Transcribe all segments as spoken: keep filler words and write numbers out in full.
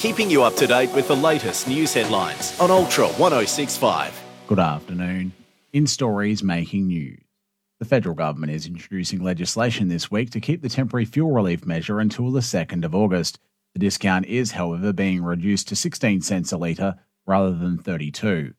keeping you up to date with the latest news headlines on Ultra one oh six point five. Good afternoon. In stories making news. The federal government is introducing legislation this week to keep the temporary fuel relief measure until the second of August. The discount is, however, being reduced to sixteen cents a litre rather than thirty-two.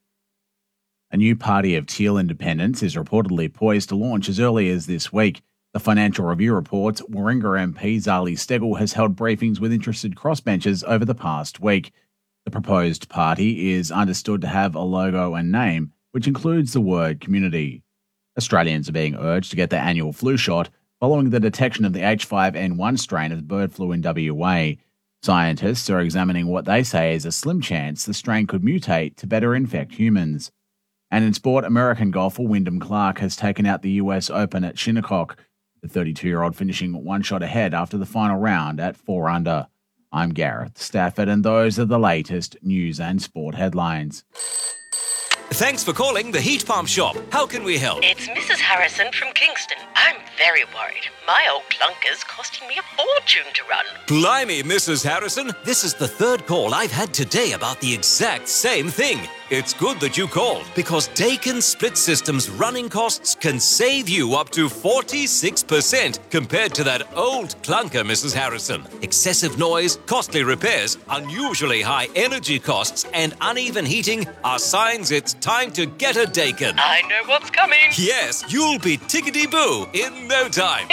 A new party of teal independents is reportedly poised to launch as early as this week. The Financial Review reports Warringah M P Zali Steggall has held briefings with interested crossbenchers over the past week. The proposed party is understood to have a logo and name, which includes the word community. Australians are being urged to get their annual flu shot following the detection of the H five N one strain of bird flu in W A. Scientists are examining what they say is a slim chance the strain could mutate to better infect humans. And in sport, American golfer Wyndham Clark has taken out the U S Open at Shinnecock, the thirty-two-year-old finishing one shot ahead after the final round at four under. I'm Gareth Stafford, and those are the latest news and sport headlines. Thanks for calling the Heat Pump Shop. How can we help? It's Missus Harrison from Kingston. I'm very worried. My old clunker's costing me a fortune to run. Blimey, Missus Harrison. This is the third call I've had today about the exact same thing. It's good that you called, because Daikin Split System's running costs can save you up to forty-six percent compared to that old clunker, Missus Harrison. Excessive noise, costly repairs, unusually high energy costs, and uneven heating are signs it's time to get a Daikin. I know what's coming. Yes, you'll be tickety-boo in no time.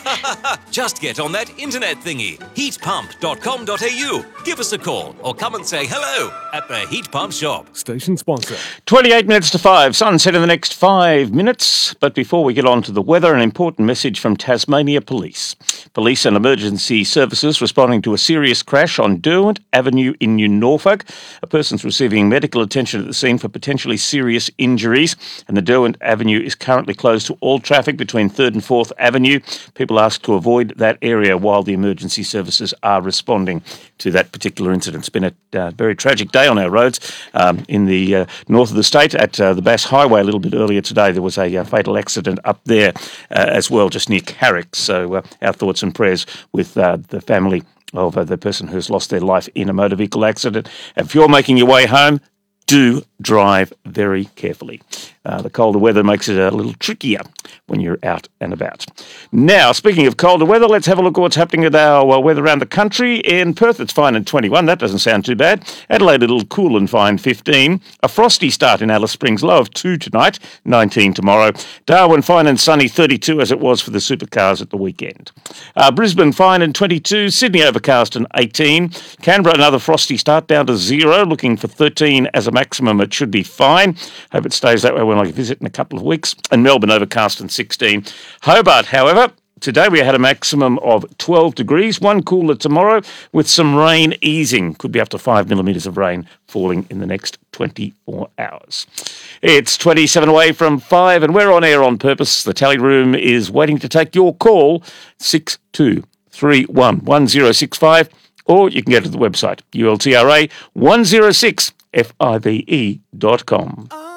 Just get on that internet thingy, heat pump dot com dot a u. Give us a call or come and say hello at the Heat Pump Shop. Station sponsor. twenty-eight minutes to five. Sunset in the next five minutes. But before we get on to the weather, an important message from Tasmania Police. Police and emergency services responding to a serious crash on Derwent Avenue in New Norfolk. A person's receiving medical attention at the scene for potentially serious injuries, and the Derwent Avenue is currently closed to all traffic between third and fourth Avenue. People asked to avoid that area while the emergency services are responding to that particular incident. It's been a uh, very tragic day on our roads. Um, in the uh, north of the state, at uh, the Bass Highway a little bit earlier today, there was a uh, fatal accident up there uh, as well, just near Carrick. So uh, our thoughts and prayers with uh, the family of uh, the person who's lost their life in a motor vehicle accident. If you're making your way home, do drive very carefully. Uh, the colder weather makes it a little trickier when you're out and about. Now, speaking of colder weather, let's have a look at what's happening with our uh, weather around the country. In Perth, it's fine and twenty-one. That doesn't sound too bad. Adelaide, a little cool and fine, fifteen. A frosty start in Alice Springs, low of two tonight, nineteen tomorrow. Darwin, fine and sunny, thirty-two, as it was for the supercars at the weekend. Uh, Brisbane, fine and twenty-two. Sydney, overcast and eighteen. Canberra, another frosty start, down to zero, looking for thirteen as a maximum. It should be fine. Hope it stays that way when I visit in a couple of weeks. And Melbourne, overcast and sixteen. Hobart, however, today we had a maximum of twelve degrees, one cooler tomorrow with some rain easing. Could be up to five millimetres of rain falling in the next twenty-four hours. It's twenty-seven away from five, and we're on air on purpose. The tally room is waiting to take your call, six two three one one zero six five, or you can go to the website, U L T R A one oh six F I V E dot com.